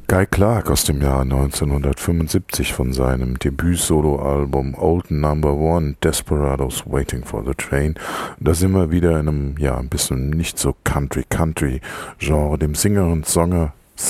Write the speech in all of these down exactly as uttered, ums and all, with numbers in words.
Guy Clark aus dem Jahr neunzehnhundertfünfundsiebzig von seinem Debüt-Solo-Album Old Number One, Desperados Waiting for the Train. Da sind wir wieder in einem, ja, ein bisschen nicht so Country-Country-Genre, dem Singer und Songer,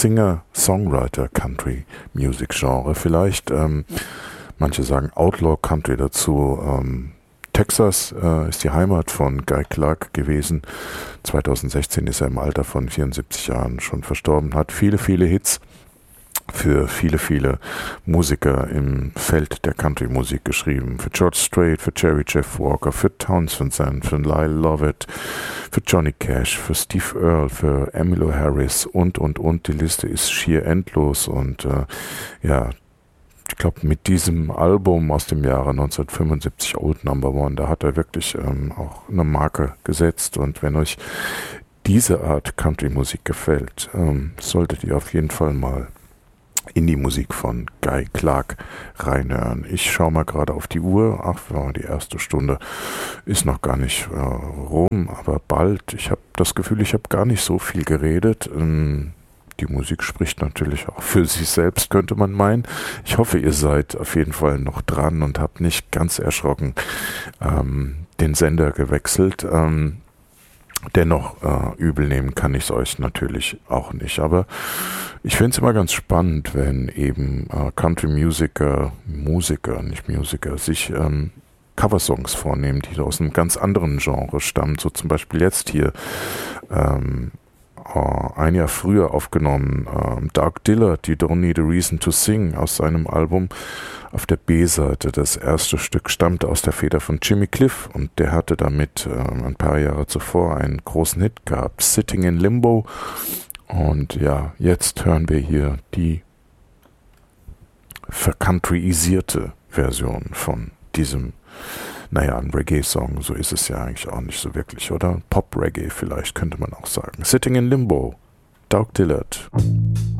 Singer-Songwriter-Country-Music-Genre vielleicht. Ähm, manche sagen Outlaw-Country dazu. Ähm, Texas äh, ist die Heimat von Guy Clark gewesen. zweitausendsechzehn ist er im Alter von vierundsiebzig Jahren schon verstorben, hat viele, viele Hits für viele, viele Musiker im Feld der Country-Musik geschrieben. Für George Strait, für Jerry Jeff Walker, für Townsend Sand, für Lyle Lovett, für Johnny Cash, für Steve Earle, für Emmylou Harris und, und, und. Die Liste ist schier endlos und äh, ja, ich glaube, mit diesem Album aus dem Jahre neunzehnhundertfünfundsiebzig, Old Number One, da hat er wirklich ähm, auch eine Marke gesetzt. Und wenn euch diese Art Country-Musik gefällt, ähm, solltet ihr auf jeden Fall mal in die Musik von Guy Clark reinhören. Ich schaue mal gerade auf die Uhr. Ach, ja, die erste Stunde ist noch gar nicht äh, rum, aber bald. Ich habe das Gefühl, ich habe gar nicht so viel geredet. Ähm, Die Musik spricht natürlich auch für sich selbst, könnte man meinen. Ich hoffe, ihr seid auf jeden Fall noch dran und habt nicht ganz erschrocken ähm, den Sender gewechselt. Ähm, dennoch äh, übel nehmen kann ich es euch natürlich auch nicht. Aber ich finde es immer ganz spannend, wenn eben äh, Country-Musiker, Musiker, nicht Musiker, sich ähm, Coversongs vornehmen, die aus einem ganz anderen Genre stammen. So zum Beispiel jetzt hier ähm, ein Jahr früher aufgenommen, ähm, Doug Dillard, You Don't Need a Reason to Sing, aus seinem Album auf der B-Seite. Das erste Stück stammte aus der Feder von Jimmy Cliff und der hatte damit ähm, ein paar Jahre zuvor einen großen Hit gehabt, Sitting in Limbo. Und ja, jetzt hören wir hier die vercountryisierte Version von diesem, naja, ein Reggae-Song, so ist es ja eigentlich auch nicht so wirklich, oder? Pop-Reggae vielleicht, könnte man auch sagen. Sitting in Limbo, Doug Dillard.